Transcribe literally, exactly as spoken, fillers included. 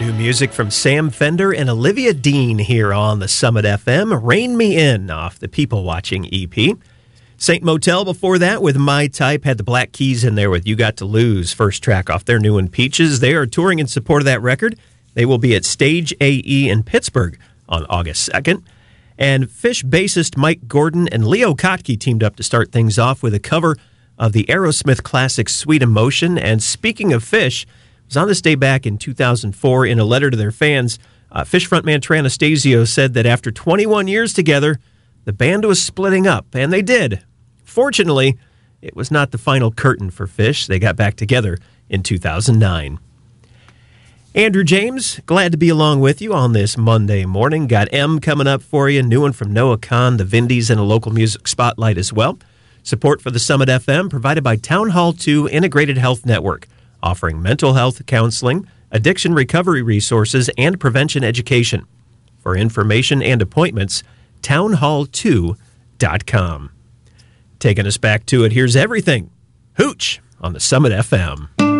New music from Sam Fender and Olivia Dean here on the Summit F M. Rain Me In off the People Watching E P. Saint Motel before that with My Type had the Black Keys in there with You Got to Lose, first track off their new one, Peaches. They are touring in support of that record. They will be at Stage A E in Pittsburgh on August second. And Phish bassist Mike Gordon and Leo Kottke teamed up to start things off with a cover of the Aerosmith classic Sweet Emotion. And speaking of Phish, was on this day back in two thousand four. In a letter to their fans, uh, Phish frontman Trey Anastasio said that after twenty-one years together, the band was splitting up, and they did. Fortunately, it was not the final curtain for Phish. They got back together in two thousand nine. Andrew James, glad to be along with you on this Monday morning. Got M coming up for you, new one from Noah Kahan, the Vindies, and a local music spotlight as well. Support for the Summit F M provided by Town Hall two Integrated Health Network, offering mental health counseling, addiction recovery resources, and prevention education. For information and appointments, town hall two dot com. Taking us back to it, here's Everything. Hooch on the Summit F M.